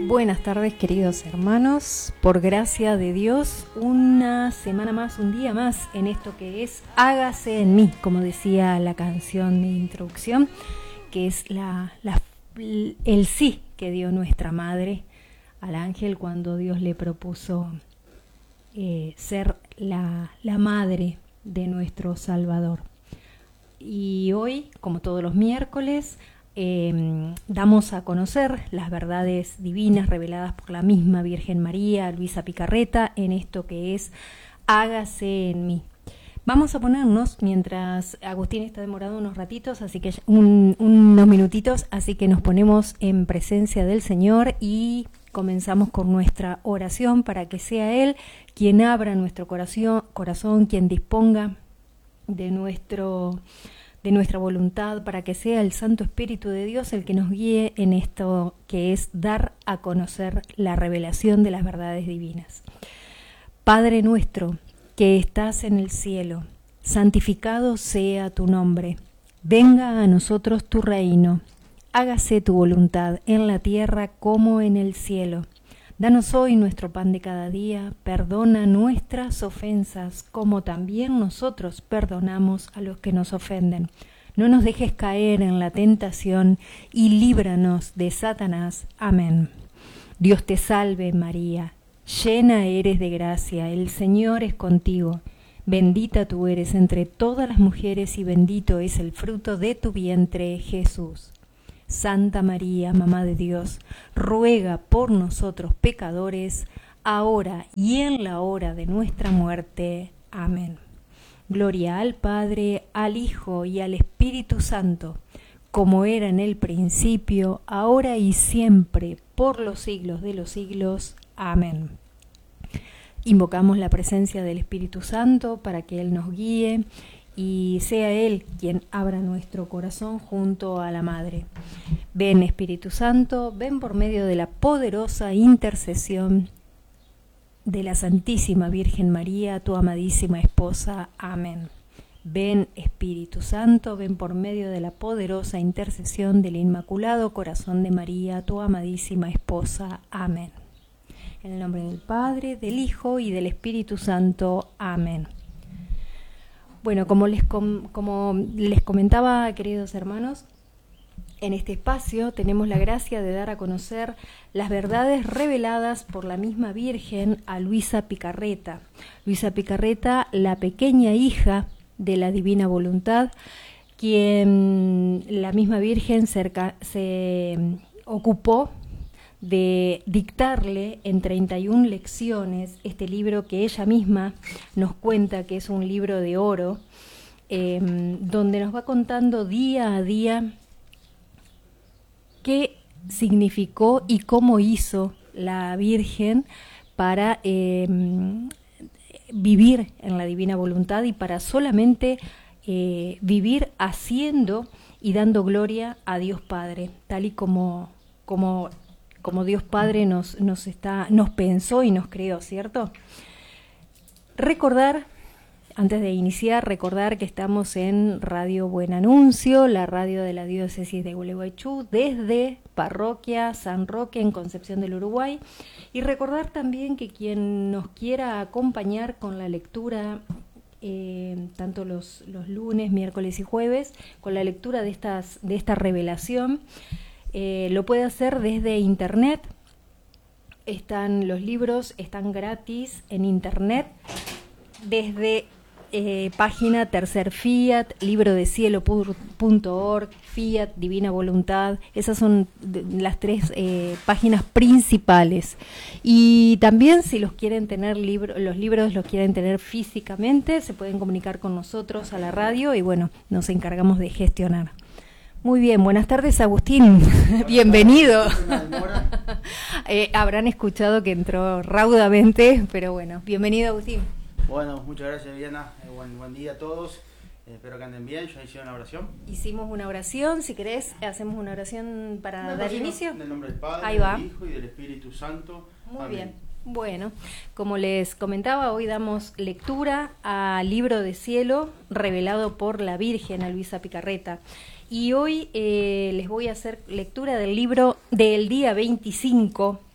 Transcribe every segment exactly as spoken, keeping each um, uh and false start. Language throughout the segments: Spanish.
Buenas tardes, queridos hermanos. Por gracia de Dios, una semana más, un día más en esto que es Hágase en mí, como decía la canción de introducción, que es la, la, el sí que dio nuestra madre al ángel cuando Dios le propuso eh, ser la, la madre de nuestro Salvador. Y hoy, como todos los miércoles, Eh, damos a conocer las verdades divinas reveladas por la misma Virgen María, Luisa Picarreta, en esto que es Hágase en mí. Vamos a ponernos, mientras Agustín está demorado unos ratitos, así que un, unos minutitos, así que nos ponemos en presencia del Señor y comenzamos con nuestra oración para que sea Él quien abra nuestro corazón, corazón quien disponga de nuestro de nuestra voluntad, para que sea el Santo Espíritu de Dios el que nos guíe en esto que es dar a conocer la revelación de las verdades divinas. Padre nuestro, que estás en el cielo, santificado sea tu nombre. Venga a nosotros tu reino. Hágase tu voluntad en la tierra como en el cielo. Danos hoy nuestro pan de cada día, perdona nuestras ofensas, como también nosotros perdonamos a los que nos ofenden. No nos dejes caer en la tentación y líbranos de Satanás. Amén. Dios te salve, María, llena eres de gracia, el Señor es contigo. Bendita tú eres entre todas las mujeres y bendito es el fruto de tu vientre, Jesús. Santa María, Mamá de Dios, ruega por nosotros pecadores, ahora y en la hora de nuestra muerte. Amén. Gloria al Padre, al Hijo y al Espíritu Santo, como era en el principio, ahora y siempre, por los siglos de los siglos. Amén. Invocamos la presencia del Espíritu Santo para que Él nos guíe y sea Él quien abra nuestro corazón junto a la Madre. Ven, Espíritu Santo, ven por medio de la poderosa intercesión de la Santísima Virgen María, tu amadísima esposa. Amén. Ven, Espíritu Santo, ven por medio de la poderosa intercesión del Inmaculado Corazón de María, tu amadísima esposa. Amén. En el nombre del Padre, del Hijo y del Espíritu Santo. Amén. Bueno, como les, com- como les comentaba, queridos hermanos, en este espacio tenemos la gracia de dar a conocer las verdades reveladas por la misma Virgen a Luisa Picarreta. Luisa Picarreta, la pequeña hija de la Divina Voluntad, quien la misma Virgen cerca, se ocupó de dictarle en treinta y una lecciones este libro que ella misma nos cuenta que es un libro de oro, eh, donde nos va contando día a día qué significó y cómo hizo la Virgen para eh, vivir en la Divina Voluntad y para solamente eh, vivir haciendo y dando gloria a Dios Padre, tal y como, como como Dios Padre nos, nos, está, nos pensó y nos creó, ¿cierto? Recordar, antes de iniciar, recordar que estamos en Radio Buen Anuncio, la radio de la diócesis de Gualeguaychú, desde Parroquia San Roque en Concepción del Uruguay, y recordar también que quien nos quiera acompañar con la lectura, eh, tanto los, los lunes, miércoles y jueves, con la lectura de, estas, de esta revelación, Eh, lo puede hacer desde internet. Están los libros, están gratis en internet desde eh, página Tercer Fiat, libro de cielo punto org, Fiat, Divina Voluntad. Esas son las tres eh, páginas principales. Y también si los quieren tener libro, los libros los quieren tener físicamente, se pueden comunicar con nosotros a la radio y bueno, nos encargamos de gestionar. Muy bien, buenas tardes, Agustín. Buenas Bienvenido. eh, habrán escuchado que entró raudamente, pero bueno, bienvenido, Agustín. Bueno, muchas gracias, Viviana. Eh, buen, buen día a todos. Eh, espero que anden bien. ¿Ya hicieron la oración? Hicimos una oración. Si querés, hacemos una oración para Una dar inicio. En el nombre del Padre, Ahí va. del Hijo y del Espíritu Santo. Muy Amén. bien. Bueno, como les comentaba, hoy damos lectura al libro de cielo revelado por la Virgen, a Luisa Picarreta. Y hoy eh, les voy a hacer lectura del libro del día veinticinco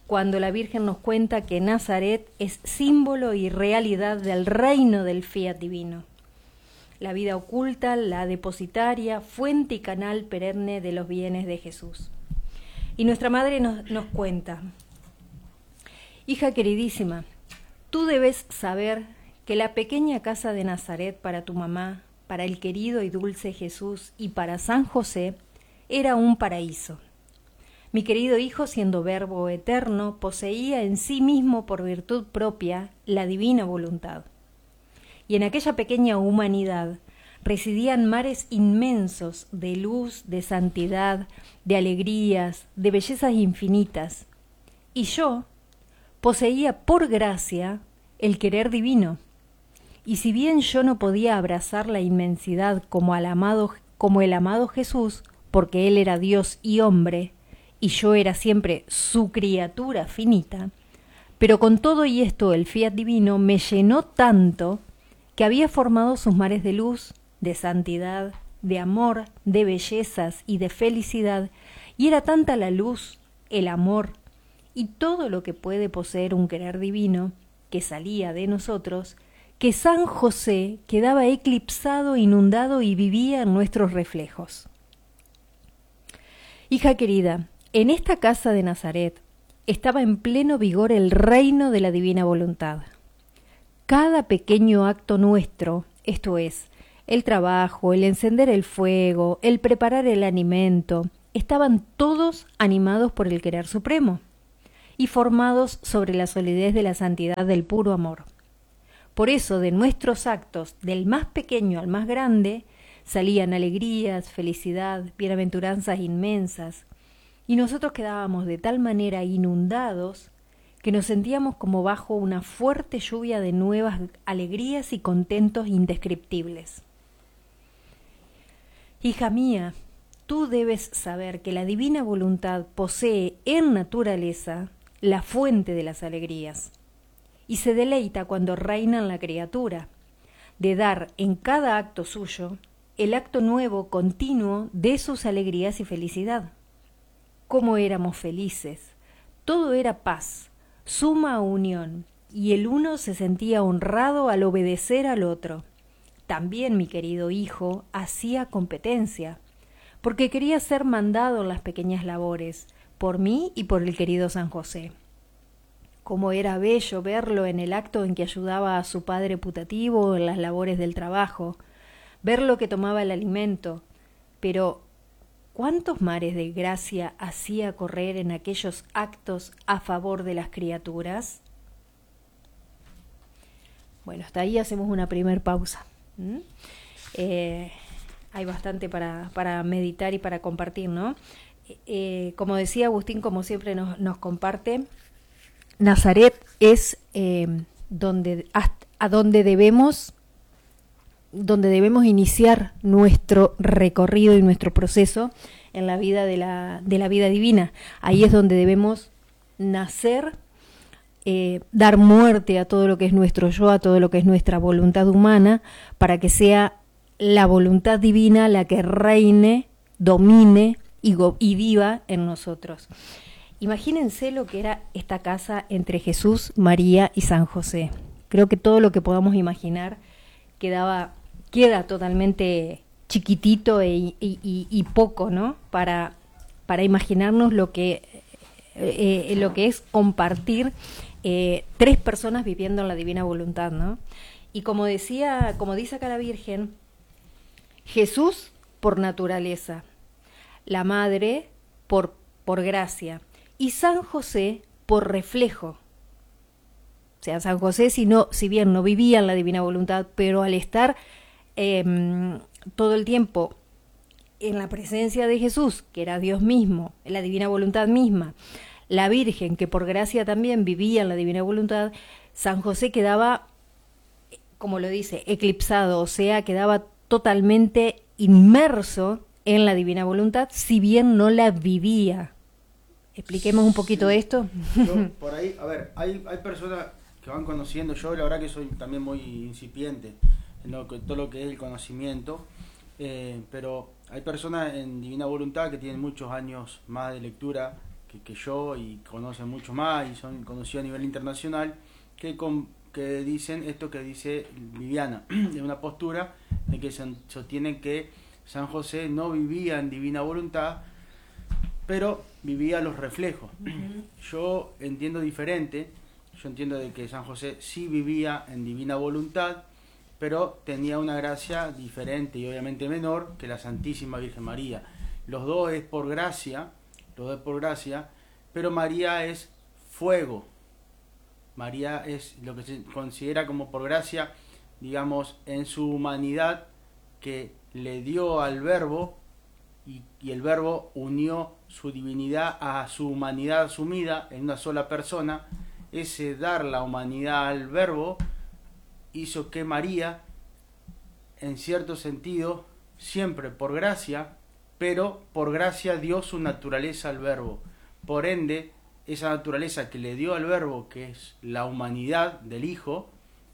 cuando la Virgen nos cuenta que Nazaret es símbolo y realidad del reino del fiat divino. La vida oculta, la depositaria, fuente y canal perenne de los bienes de Jesús. Y nuestra madre nos, nos cuenta: hija queridísima, tú debes saber que la pequeña casa de Nazaret para tu mamá, para el querido y dulce Jesús y para San José, era un paraíso. Mi querido hijo, siendo verbo eterno, poseía en sí mismo por virtud propia la divina voluntad. Y en aquella pequeña humanidad residían mares inmensos de luz, de santidad, de alegrías, de bellezas infinitas. Y yo poseía por gracia el querer divino. Y si bien yo no podía abrazar la inmensidad como, al amado, como el amado Jesús, porque él era Dios y hombre, y yo era siempre su criatura finita, pero con todo y esto el fiat divino me llenó tanto que había formado sus mares de luz, de santidad, de amor, de bellezas y de felicidad, y era tanta la luz, el amor y todo lo que puede poseer un querer divino que salía de nosotros, que San José quedaba eclipsado, inundado y vivía en nuestros reflejos. Hija querida, en esta casa de Nazaret estaba en pleno vigor el reino de la divina voluntad. Cada pequeño acto nuestro, esto es, el trabajo, el encender el fuego, el preparar el alimento, estaban todos animados por el querer supremo y formados sobre la solidez de la santidad del puro amor. Por eso, de nuestros actos, del más pequeño al más grande, salían alegrías, felicidad, bienaventuranzas inmensas, y nosotros quedábamos de tal manera inundados que nos sentíamos como bajo una fuerte lluvia de nuevas alegrías y contentos indescriptibles. Hija mía, tú debes saber que la divina voluntad posee en naturaleza la fuente de las alegrías, y se deleita cuando reina en la criatura, de dar en cada acto suyo el acto nuevo continuo de sus alegrías y felicidad. Cómo éramos felices, todo era paz, suma unión, y el uno se sentía honrado al obedecer al otro. También mi querido hijo hacía competencia, porque quería ser mandado en las pequeñas labores, por mí y por el querido San José. Cómo era bello verlo en el acto en que ayudaba a su padre putativo en las labores del trabajo, verlo que tomaba el alimento, pero ¿cuántos mares de gracia hacía correr en aquellos actos a favor de las criaturas? Bueno, hasta ahí hacemos una primer pausa. ¿Mm? Eh, hay bastante para, para meditar y para compartir, ¿no? Eh, como decía Agustín, como siempre nos, nos comparte, Nazaret es eh, donde, hasta, a donde debemos donde debemos iniciar nuestro recorrido y nuestro proceso en la vida de la, de la vida divina. Ahí es donde debemos nacer, eh, dar muerte a todo lo que es nuestro yo, a todo lo que es nuestra voluntad humana, para que sea la voluntad divina la que reine, domine y, go- y viva en nosotros. Imagínense lo que era esta casa entre Jesús, María y San José. Creo que todo lo que podamos imaginar quedaba... queda totalmente chiquitito e, y, y, y poco, ¿no? Para, para imaginarnos lo que, eh, eh, lo que es compartir eh, tres personas viviendo en la divina voluntad, ¿no? Y como decía, como dice acá la Virgen, Jesús por naturaleza, la Madre por, por gracia y San José por reflejo. O sea, San José, si, no, si bien no vivía en la divina voluntad, pero al estar Eh, todo el tiempo en la presencia de Jesús, que era Dios mismo, la divina voluntad misma, la Virgen, que por gracia también vivía en la divina voluntad, San José quedaba, como lo dice, eclipsado, o sea, quedaba totalmente inmerso en la divina voluntad, si bien no la vivía. Expliquemos un poquito sí. esto. Yo, por ahí, a ver, hay, hay personas que van conociendo, yo la verdad que soy también muy incipiente en lo que, todo lo que es el conocimiento, eh, pero hay personas en Divina Voluntad que tienen muchos años más de lectura que, que yo y conocen mucho más y son conocidos a nivel internacional, que, con, que dicen esto que dice Viviana, de una postura de que se sostienen que San José no vivía en divina voluntad, pero vivía los reflejos. Uh-huh. Yo entiendo diferente, yo entiendo de que San José sí vivía en divina voluntad, pero tenía una gracia diferente y obviamente menor que la Santísima Virgen María. Los dos es por gracia, los dos es por gracia, pero María es fuego. María es lo que se considera como por gracia, digamos, en su humanidad, que le dio al Verbo y, y el Verbo unió su divinidad a su humanidad asumida en una sola persona. Ese dar la humanidad al Verbo hizo que María, en cierto sentido, siempre por gracia, pero por gracia dio su naturaleza al Verbo. Por ende, esa naturaleza que le dio al Verbo, que es la humanidad del Hijo,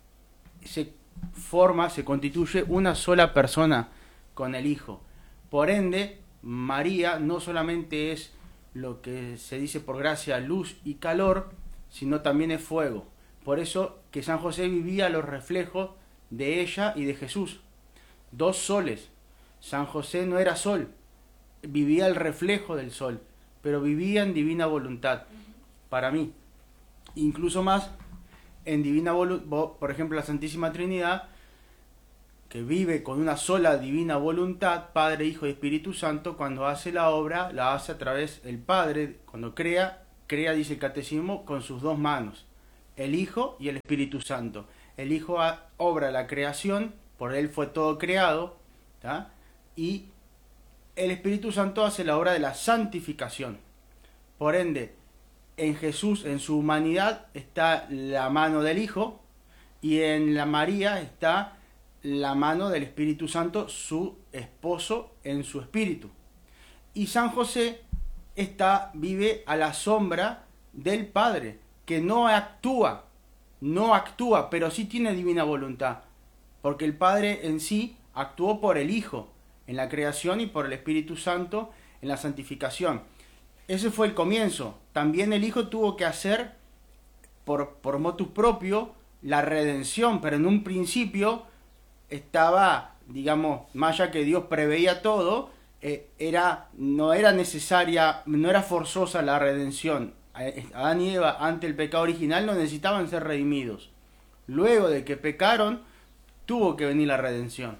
se forma, se constituye una sola persona con el Hijo. Por ende, María no solamente es lo que se dice por gracia luz y calor, sino también es fuego. Por eso que San José vivía los reflejos de ella y de Jesús. Dos soles. San José no era sol, vivía el reflejo del sol, pero vivía en divina voluntad, para mí. Incluso más, en divina voluntad, por ejemplo, la Santísima Trinidad, que vive con una sola divina voluntad, Padre, Hijo y Espíritu Santo, cuando hace la obra, la hace a través del Padre, cuando crea, crea, dice el Catecismo, con sus dos manos, el Hijo y el Espíritu Santo. El Hijo obra la creación, por él fue todo creado, ¿tá? Y el Espíritu Santo hace la obra de la santificación. Por ende, en Jesús, en su humanidad, está la mano del Hijo, y en la María está la mano del Espíritu Santo, su esposo en su espíritu. Y San José está, vive a la sombra del Padre, que no actúa, no actúa, pero sí tiene divina voluntad, porque el Padre en sí actuó por el Hijo en la creación y por el Espíritu Santo en la santificación. Ese fue el comienzo. También el Hijo tuvo que hacer por, por motus propio la redención, pero en un principio estaba, digamos, más allá que Dios preveía todo, eh, era, no era necesaria, no era forzosa la redención. Adán y Eva, ante el pecado original, no necesitaban ser redimidos. Luego de que pecaron, tuvo que venir la redención.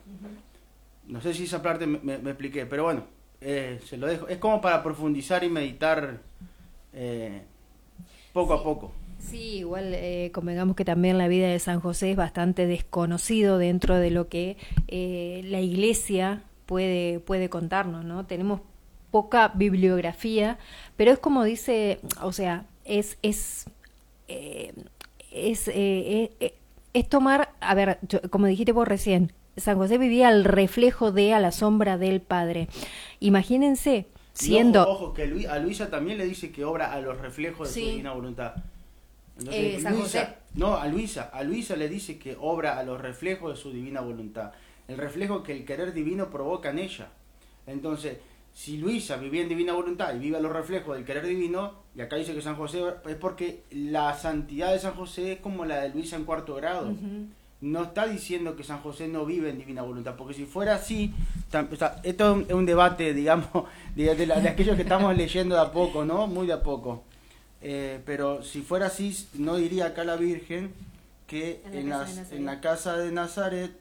No sé si esa parte me, me, me expliqué, pero bueno, eh, se lo dejo. Es como para profundizar y meditar eh, poco sí. a poco. Sí, igual eh, convengamos que también la vida de San José es bastante desconocido dentro de lo que eh, la Iglesia puede, puede contarnos, ¿no? Tenemos poca bibliografía, pero es como dice, o sea, es es eh, es, eh, eh, es tomar, a ver, yo, como dijiste vos recién, San José vivía al reflejo de, a la sombra del Padre. Imagínense siendo... Ojo, ojo, que Lu- a Luisa también le dice que obra a los reflejos de sí. su divina voluntad. Entonces, eh, San Luisa, José. No, a Luisa, a Luisa le dice que obra a los reflejos de su divina voluntad. El reflejo que el querer divino provoca en ella. Entonces, si Luisa vivía en divina voluntad y vive a los reflejos del querer divino, y acá dice que San José, es porque la santidad de San José es como la de Luisa en cuarto grado. Uh-huh. No está diciendo que San José no vive en divina voluntad, porque si fuera así, o sea, esto es un debate, digamos, de, de, la, de aquellos que estamos leyendo de a poco, ¿no? Muy de a poco. Eh, pero si fuera así, no diría acá la Virgen que en, la, en, las, en la casa de Nazaret,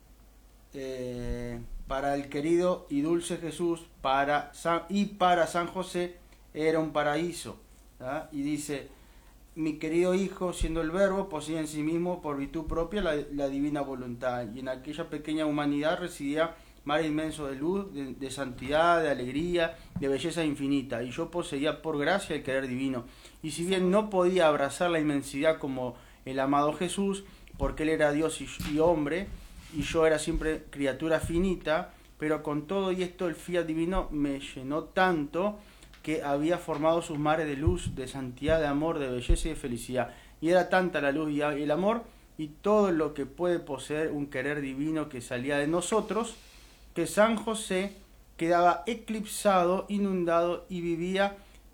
eh, para el querido y dulce Jesús para San, y para San José era un paraíso, ¿tá? Y dice, mi querido hijo, siendo el Verbo, poseía en sí mismo por virtud propia la, la divina voluntad, y en aquella pequeña humanidad residía mar inmenso de luz, de, de santidad, de alegría, de belleza infinita, y yo poseía por gracia el querer divino. Y si bien no podía abrazar la inmensidad como el amado Jesús, porque él era Dios y, y hombre, y yo era siempre criatura finita, pero con todo y esto el fiat divino me llenó tanto que había formado sus mares de luz, de santidad, de amor, de belleza y de felicidad. Y era tanta la luz y el amor y todo lo que puede poseer un querer divino que salía de nosotros, que San José quedaba eclipsado, inundado y vivía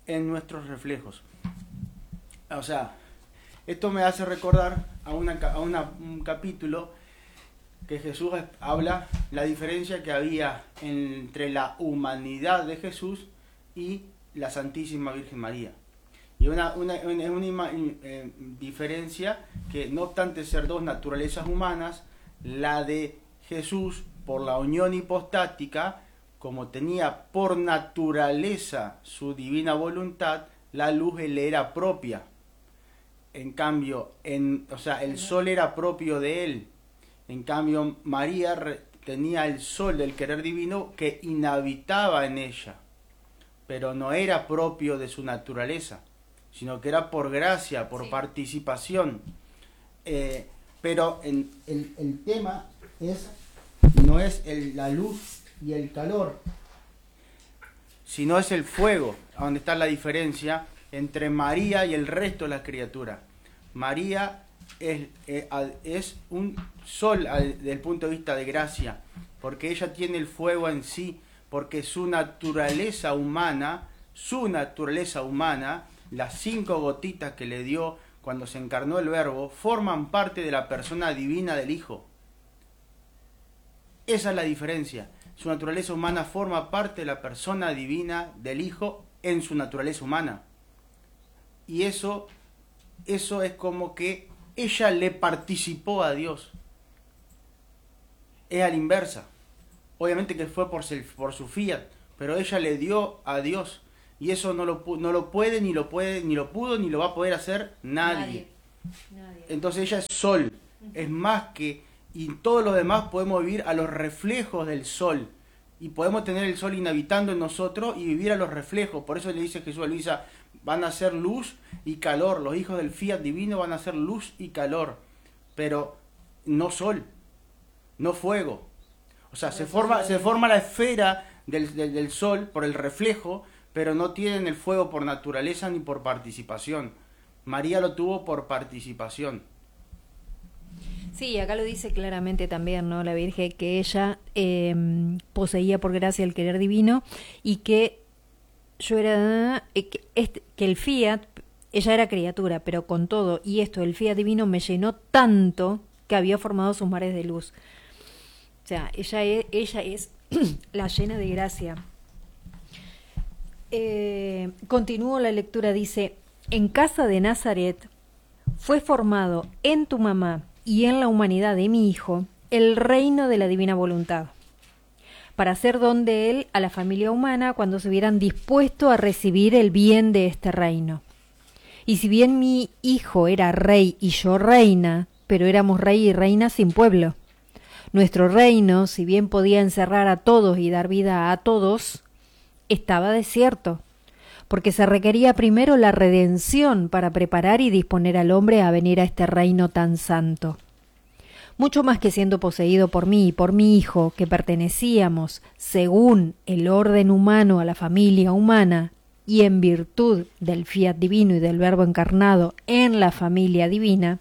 en nuestros reflejos. O sea, esto me hace recordar a, una, a una, un capítulo que Jesús habla la diferencia que había entre la humanidad de Jesús y la Santísima Virgen María. Y una, una, una, una eh, diferencia que, no obstante ser dos naturalezas humanas, la de Jesús, por la unión hipostática, como tenía por naturaleza su divina voluntad, la luz le era propia. En cambio, en, o sea, el sol era propio de él. En cambio, María re, tenía el sol del querer divino que inhabitaba en ella, pero no era propio de su naturaleza, sino que era por gracia, por sí. participación. Eh, pero en, el, el tema es no es el, la luz y el calor, sino es el fuego, donde está la diferencia entre María y el resto de la criatura. María es, es, es un sol desde el punto de vista de gracia, porque ella tiene el fuego en sí, porque su naturaleza humana, su naturaleza humana, las cinco gotitas que le dio cuando se encarnó el Verbo, forman parte de la persona divina del Hijo. Esa es la diferencia. Su naturaleza humana forma parte de la persona divina del Hijo en su naturaleza humana. Y eso, eso es como que ella le participó a Dios. Es a la inversa. Obviamente que fue por, por su fiat, pero ella le dio a Dios. Y eso no lo, no lo puede, ni lo puede, ni lo pudo, ni lo va a poder hacer nadie. Nadie. Nadie. Entonces ella es sol. Uh-huh. Es más que... Y todos los demás podemos vivir a los reflejos del sol. Y podemos tener el sol inhabitando en nosotros y vivir a los reflejos. Por eso le dice Jesús a Luisa, van a ser luz y calor. Los hijos del fiat divino van a ser luz y calor. Pero no sol, no fuego. O sea, se forma, se forma la esfera del, del, del sol por el reflejo, pero no tienen el fuego por naturaleza ni por participación. María lo tuvo por participación. Sí, acá lo dice claramente también, ¿no? La Virgen, que ella eh, poseía por gracia el querer divino y que yo era eh, que, este, que el fiat, ella era criatura, pero con todo y esto, el fiat divino me llenó tanto que había formado sus mares de luz. O sea, ella es, ella es la llena de gracia. Eh, continúo la lectura, dice, en casa de Nazaret fue formado en tu mamá y en la humanidad de mi Hijo, el reino de la divina voluntad, para hacer don de él a la familia humana cuando se hubieran dispuesto a recibir el bien de este reino. Y si bien mi Hijo era rey y yo reina, pero éramos rey y reina sin pueblo. Nuestro reino, si bien podía encerrar a todos y dar vida a todos, estaba desierto, porque se requería primero la redención para preparar y disponer al hombre a venir a este reino tan santo. Mucho más que siendo poseído por mí y por mi Hijo, que pertenecíamos, según el orden humano, a la familia humana, y en virtud del fiat divino y del Verbo encarnado en la familia divina,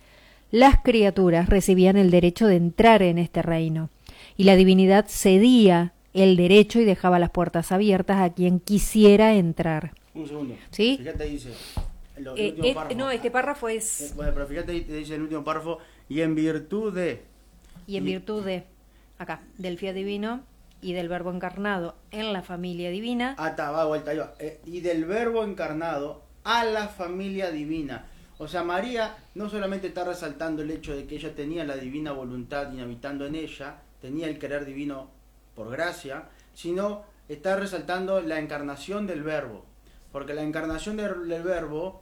las criaturas recibían el derecho de entrar en este reino, y la divinidad cedía el derecho y dejaba las puertas abiertas a quien quisiera entrar. Un segundo. ¿Sí? Fíjate, dice... El, el eh, eh, no, este párrafo es... Eh, bueno, pero fíjate, dice el último párrafo, y en virtud de... Y en virtud de, acá, del fiat divino y del Verbo encarnado en la familia divina... Ah, está, va, vuelta, ahí va. Eh, y del Verbo encarnado a la familia divina. O sea, María no solamente está resaltando el hecho de que ella tenía la divina voluntad inhabitando en ella, tenía el querer divino por gracia, sino está resaltando la encarnación del Verbo. Porque la encarnación del, del Verbo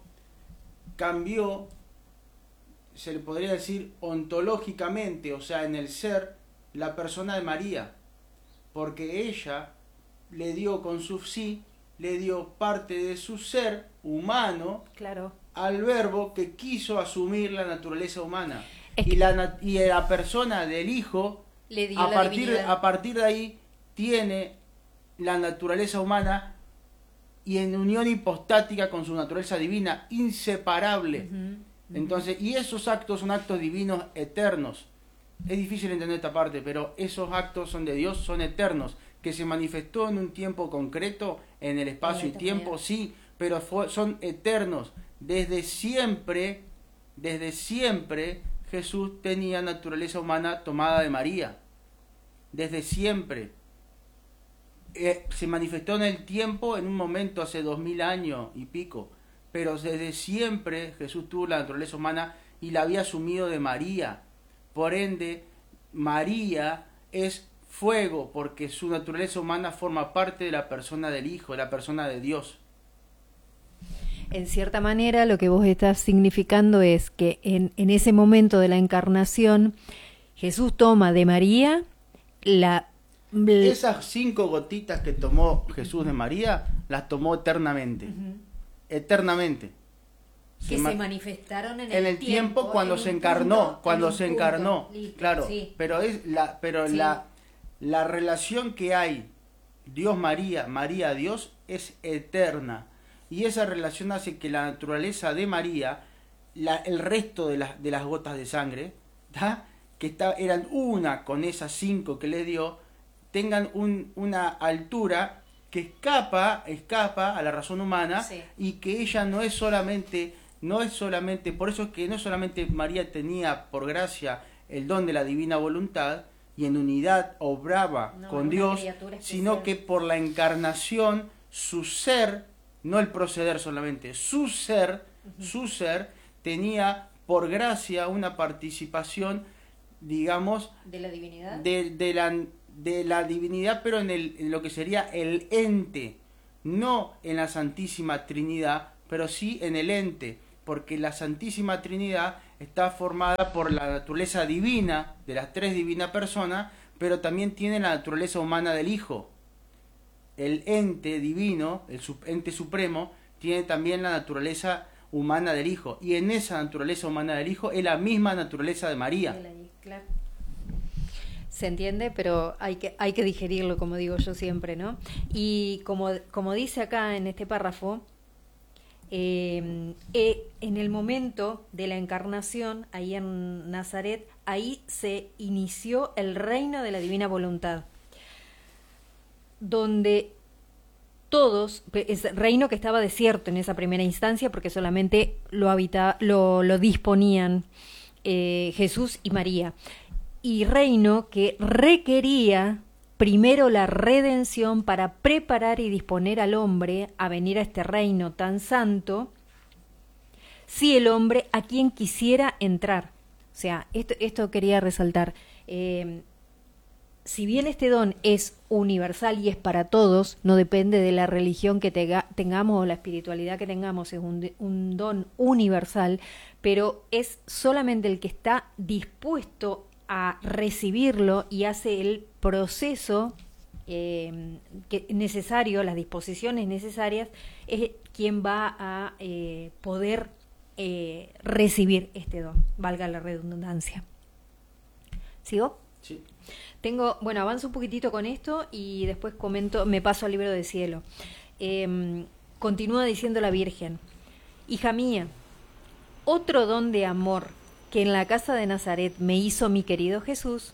cambió, se le podría decir ontológicamente, o sea, en el ser, la persona de María. Porque ella le dio con su sí, le dio parte de su ser humano, claro, al Verbo que quiso asumir la naturaleza humana. Es y, que... la, y la persona del Hijo, le dio a, la partir, divinidad. a partir de ahí, tiene la naturaleza humana y en unión hipostática con su naturaleza divina, inseparable. Uh-huh, uh-huh. Entonces, y esos actos son actos divinos eternos. Es difícil entender esta parte, pero esos actos son de Dios, son eternos, que se manifestó en un tiempo concreto, en el espacio y tiempo, sí, pero fue, son eternos. Desde siempre, desde siempre Jesús tenía naturaleza humana tomada de María. Desde siempre. Eh, se manifestó en el tiempo en un momento hace dos mil años y pico, pero desde siempre Jesús tuvo la naturaleza humana y la había asumido de María. Por ende, María es fuego porque su naturaleza humana forma parte de la persona del Hijo, de la persona de Dios. En cierta manera, lo que vos estás significando es que en, en ese momento de la encarnación, Jesús toma de María la... Esas cinco gotitas que tomó Jesús de María, las tomó eternamente. Uh-huh. Eternamente. Que se, ma- se manifestaron en, en el, el tiempo, tiempo cuando se encarnó, punto, cuando se punto. encarnó. Listo, claro, sí. pero es la pero sí. la la relación que hay Dios María, María Dios es eterna. Y esa relación hace que la naturaleza de María, la, el resto de las de las gotas de sangre, ¿tá? que está, eran una con esas cinco que le dio, tengan un, una altura que escapa, escapa a la razón humana, sí. y que ella no es solamente, no es solamente, por eso es que no solamente María tenía por gracia el don de la divina voluntad y en unidad obraba no, con Dios, sino que por la encarnación su ser, no el proceder solamente, su ser, uh-huh. su ser tenía por gracia una participación, digamos, de la divinidad, de, de la de la divinidad, pero en, el, en lo que sería el ente, no en la Santísima Trinidad, pero sí en el ente, porque la Santísima Trinidad está formada por la naturaleza divina de las tres divinas personas, pero también tiene la naturaleza humana del Hijo. El ente divino, el ente supremo, tiene también la naturaleza humana del Hijo, y en esa naturaleza humana del Hijo es la misma naturaleza de María. Claro. Se entiende, pero hay que, hay que digerirlo, como digo yo siempre, ¿no? Y como, como dice acá en este párrafo, eh, eh, en el momento de la encarnación, ahí en Nazaret, ahí se inició el reino de la divina voluntad, donde todos, es reino que estaba desierto en esa primera instancia, porque solamente lo, habita, lo, lo disponían eh, Jesús y María, y reino que requería primero la redención para preparar y disponer al hombre a venir a este reino tan santo, si el hombre a quien quisiera entrar. O sea, esto, esto quería resaltar. Eh, si bien este don es universal y es para todos, no depende de la religión que tega, tengamos o la espiritualidad que tengamos, es un, un don universal, pero es solamente el que está dispuesto a recibirlo y hace el proceso eh, que necesario, las disposiciones necesarias, es quien va a eh, poder eh, recibir este don, valga la redundancia. ¿Sigo? Sí. Tengo, bueno, avanzo un poquitito con esto y después comento, me paso al libro del cielo. Eh, continúa diciendo la Virgen: hija mía, otro don de amor que en la casa de Nazaret me hizo mi querido Jesús,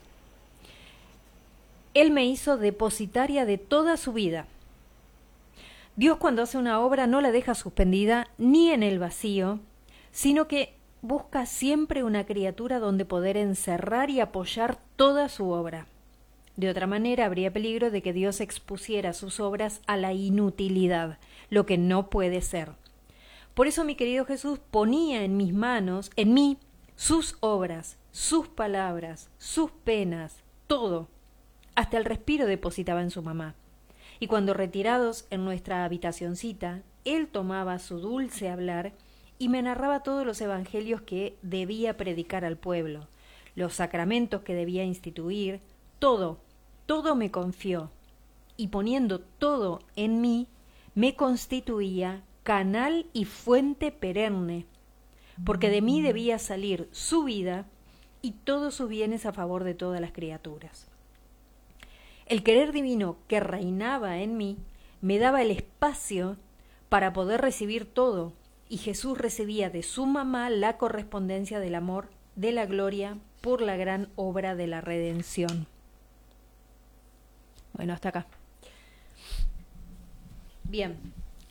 Él me hizo depositaria de toda su vida. Dios, cuando hace una obra, no la deja suspendida ni en el vacío, sino que busca siempre una criatura donde poder encerrar y apoyar toda su obra. De otra manera, habría peligro de que Dios expusiera sus obras a la inutilidad, lo que no puede ser. Por eso mi querido Jesús ponía en mis manos, en mí, sus obras, sus palabras, sus penas, todo. Hasta el respiro depositaba en su mamá. Y cuando retirados en nuestra habitacioncita, él tomaba su dulce hablar y me narraba todos los evangelios que debía predicar al pueblo, los sacramentos que debía instituir, todo, todo me confió. Y poniendo todo en mí, me constituía canal y fuente perenne, porque de mí debía salir su vida y todos sus bienes a favor de todas las criaturas. El querer divino que reinaba en mí me daba el espacio para poder recibir todo, y Jesús recibía de su mamá la correspondencia del amor, de la gloria, por la gran obra de la redención. Bueno, hasta acá. Bien,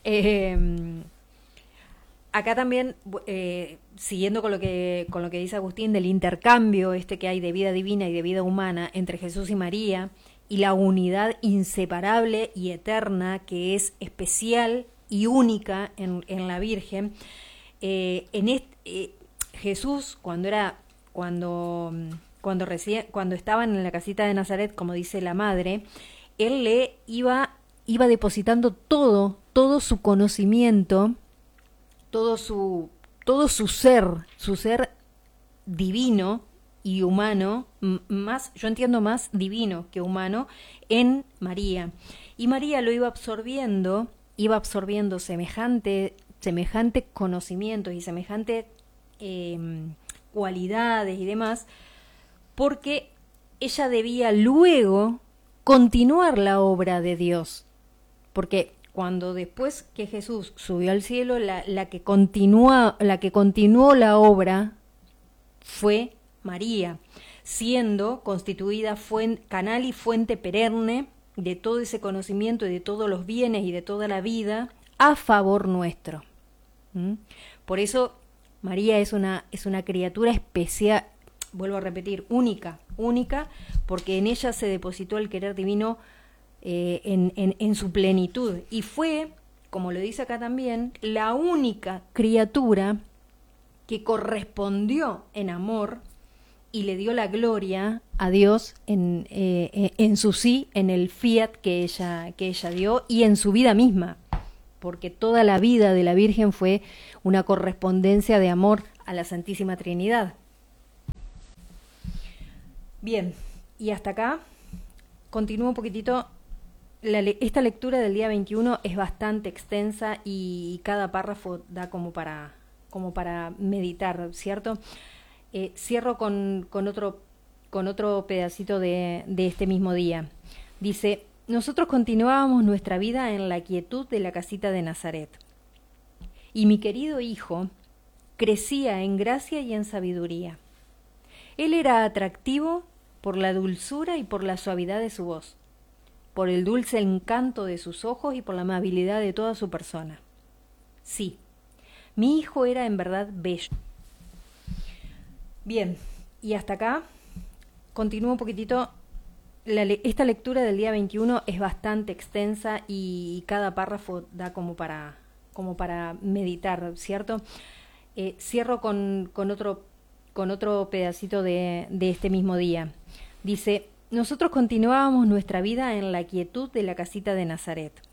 Eh, acá también, eh, siguiendo con lo que con lo que dice Agustín del intercambio este que hay de vida divina y de vida humana entre Jesús y María y la unidad inseparable y eterna que es especial y única en, en la Virgen, eh, en este, eh, Jesús cuando era cuando cuando recién, cuando estaban en la casita de Nazaret, como dice la madre, él le iba iba depositando todo todo su conocimiento, todo su todo su ser, su ser divino y humano, más yo entiendo más divino que humano, en María. Y María lo iba absorbiendo, iba absorbiendo semejante semejante conocimiento y semejante eh, cualidades y demás, porque ella debía luego continuar la obra de Dios, porque cuando después que Jesús subió al cielo, la, la que continúa, la que continuó la obra fue María, siendo constituida fuente, canal y fuente perenne de todo ese conocimiento y de todos los bienes y de toda la vida a favor nuestro. ¿Mm? Por eso María es una, es una criatura especial, vuelvo a repetir, única, única, porque en ella se depositó el querer divino eh, en, en, en su plenitud. Y fue, como lo dice acá también, la única criatura que correspondió en amor y le dio la gloria a Dios en, eh, en su sí, en el fiat que ella, que ella dio y en su vida misma, porque toda la vida de la Virgen fue una correspondencia de amor a la Santísima Trinidad. Bien, y hasta acá continúo un poquitito. La, esta lectura del día veintiuno es bastante extensa y cada párrafo da como para, como para meditar, ¿cierto? Eh, cierro con, con, otro, con otro pedacito de, de este mismo día. Dice: nosotros continuábamos nuestra vida en la quietud de la casita de Nazaret, y mi querido hijo crecía en gracia y en sabiduría. Él era atractivo por la dulzura y por la suavidad de su voz, por el dulce encanto de sus ojos y por la amabilidad de toda su persona. Sí, mi hijo era en verdad bello. Bien, y hasta acá continúo un poquitito. La, esta lectura del día veintiuno es bastante extensa y cada párrafo da como para, como para meditar, ¿cierto? Eh, cierro con, con, otro, con otro pedacito de, de este mismo día. Dice: nosotros continuábamos nuestra vida en la quietud de la casita de Nazaret,